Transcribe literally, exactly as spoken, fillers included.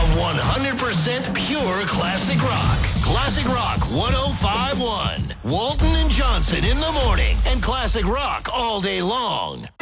of one hundred percent pure classic rock. Classic Rock one oh five point one. Walton and Johnson in the morning and classic rock all day long.